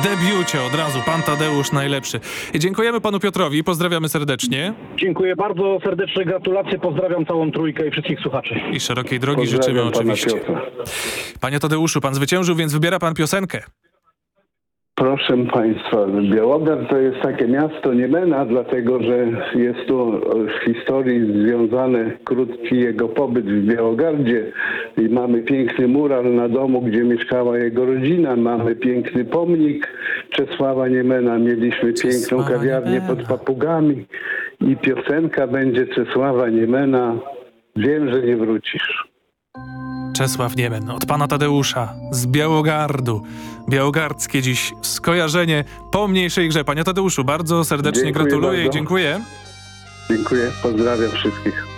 debiucie od razu. Pan Tadeusz najlepszy. Dziękujemy panu Piotrowi, pozdrawiamy serdecznie. Dziękuję bardzo, serdeczne gratulacje, pozdrawiam całą trójkę i wszystkich słuchaczy. I szerokiej drogi Pozdrawiam życzymy pana oczywiście. Piotra. Panie Tadeuszu, pan zwyciężył, więc wybiera pan piosenkę. Proszę Państwa, Białogard to jest takie miasto Niemena, dlatego że jest tu w historii związany krótki jego pobyt w Białogardzie i mamy piękny mural na domu, gdzie mieszkała jego rodzina, mamy piękny pomnik Czesława Niemena, mieliśmy piękną kawiarnię pod Papugami i piosenka będzie Czesława Niemena, wiem, że nie wrócisz. Czesław Niemen, od pana Tadeusza z Białogardu. Białogardzkie dziś skojarzenie po mniejszej grze. Panie Tadeuszu, bardzo serdecznie Dziękuję gratuluję bardzo. i dziękuję. Dziękuję, pozdrawiam wszystkich.